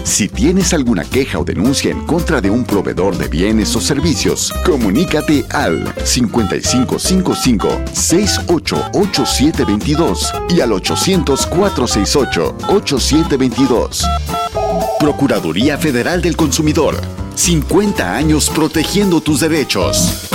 Si tienes alguna queja o denuncia en contra de un proveedor de bienes o servicios, comunícate al 5555-688722 y al 800-468-8722. Procuraduría Federal del Consumidor. 50 años protegiendo tus derechos.